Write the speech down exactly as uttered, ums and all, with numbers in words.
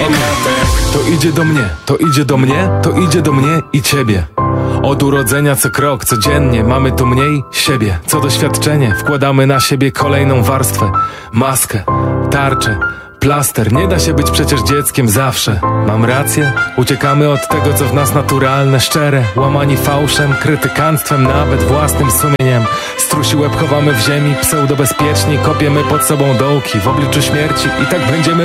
To idzie do mnie, to idzie do mnie, to idzie do mnie i ciebie. Od urodzenia co krok, codziennie mamy tu mniej siebie. Co doświadczenie, wkładamy na siebie kolejną warstwę. Maskę, tarczę, plaster. Nie da się być przecież dzieckiem zawsze. Mam rację? Uciekamy od tego, co w nas naturalne, szczere. Łamani fałszem, krytykanstwem, nawet własnym sumieniem. Strusi łeb chowamy w ziemi, pseudobezpieczni. Kopiemy pod sobą dołki w obliczu śmierci i tak będziemy